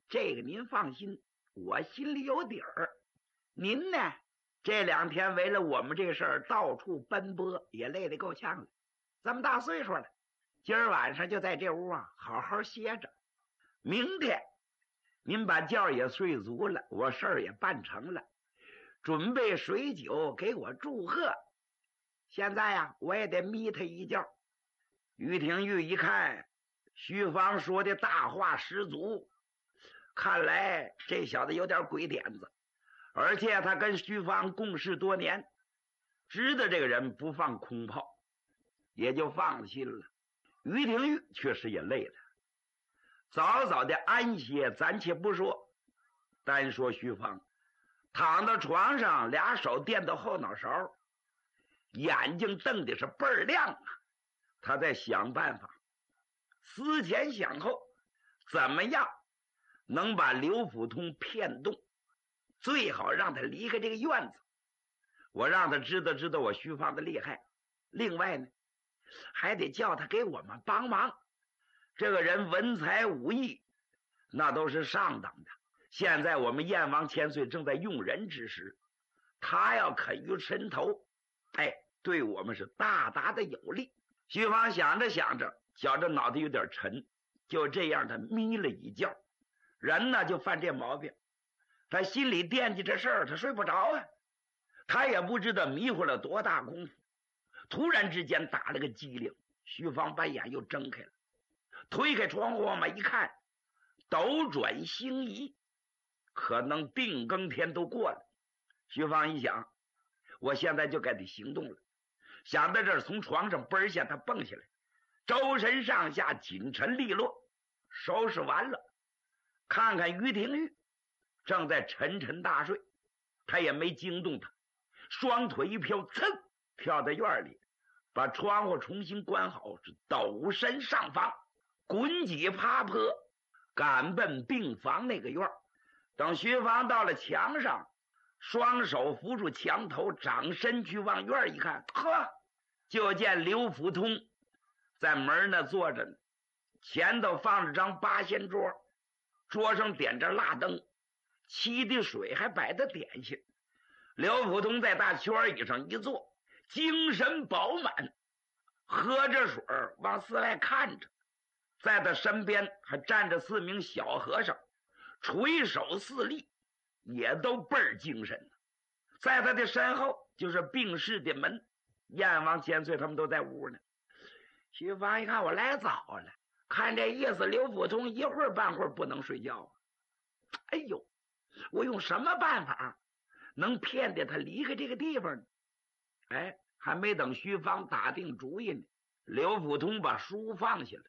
这个您放心，我心里有底儿。您呢，这2天为了我们这事儿到处奔波，也累得够呛了。这么大岁数了，今儿晚上就在这屋啊，好好歇着。明天您把觉也睡足了，我事儿也办成了，准备水酒给我祝贺。现在呀，我也得眯他一觉。于廷玉一看徐芳说的大话十足，看来这小子有点鬼点子，而且他跟徐芳共事多年，知道这个人不放空炮，也就放心了。于廷玉确实也累了，早早的安歇暂且不说，单说徐芳躺到床上，俩手垫到后脑勺，眼睛瞪的是倍儿亮啊。他在想办法，思前想后，怎么样能把刘福通骗动，最好让他离开这个院子，我让他知道我徐芳的厉害。另外呢，还得叫他给我们帮忙。这个人文才武艺那都是上等的，现在我们燕王千岁正在用人之时，他要肯于伸头，对我们是大大的有利。徐芳想着想着，觉着脑袋有点沉，就这样他眯了一觉。人呢就犯这毛病，他心里惦记这事儿，他睡不着啊。他也不知道迷糊了多大功夫，突然之间打了个激灵，徐芳把眼又睁开了，推开窗户往外一看，斗转星移，可能定更天都过了。徐芳一想，我现在就该得行动了。想到这儿，从床上嘣下他蹦下来，周身上下紧沉利落，收拾完了，看看于廷玉正在沉沉大睡，他也没惊动他，双腿一飘，噌跳到院里，把窗户重新关好，是抖身上房，滚几爬坡赶奔病房那个院。等徐芳到了墙上，双手扶住墙头，掌身去往院一看，呵，就见刘福通在门那坐着呢，前头放着张八仙桌，桌上点着蜡灯，沏的水还摆着点心。刘福通在大圈椅上一坐，精神饱满，喝着水往寺外看着。在他身边还站着4名小和尚，垂手侍立，也都倍儿精神。在他的身后就是病室的门，燕王千岁他们都在屋呢。徐芳一看我来早了，看这意思刘福通一会儿半会儿不能睡觉。哎呦，我用什么办法能骗得他离开这个地方呢？还没等徐芳打定主意呢，刘福通把书放下了。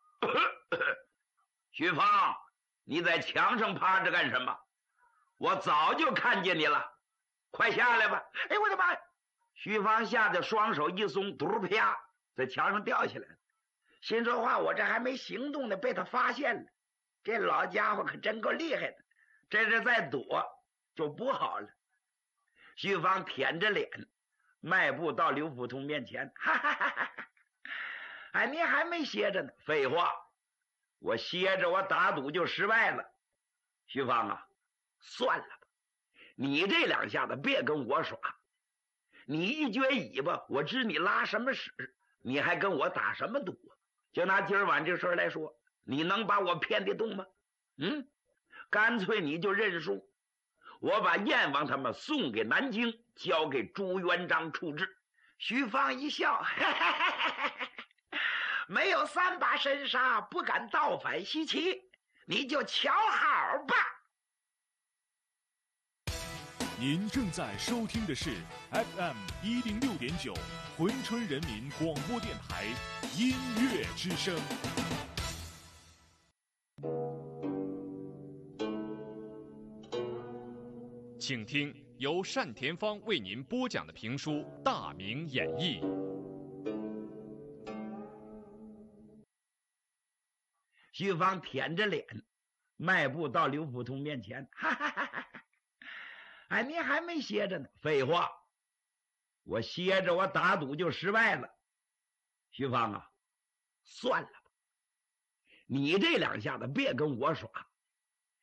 徐芳，你在墙上趴着干什么？我早就看见你了，快下来吧。哎，我的妈呀！徐芳吓得双手一松，嘟啪在墙上掉下来了。心说话，我这还没行动呢，被他发现了。这老家伙可真够厉害的，这是再躲就不好了。徐芳舔着脸迈步到刘福通面前，哈哈哈哈！你还没歇着呢？废话，我歇着我打赌就失败了。徐芳啊，算了吧，你这2下子别跟我耍。你一撅尾巴，我知你拉什么屎，你还跟我打什么赌啊？就拿今儿晚这事儿来说，你能把我骗得动吗？干脆你就认输，我把燕王他们送给南京，交给朱元璋处置。徐芳一笑，没有3把神杀，不敢倒反西岐，你就瞧好吧。 您正在收听的是 FM 106.9珲春人民广播电台音乐之声。请听由单田芳为您播讲的评书《大明演义》。 徐芳舔着脸迈步到刘福通面前，哈哈哈哈！你还没歇着呢？废话，我歇着我打赌就失败了。徐芳啊，算了吧，你这2下子别跟我耍。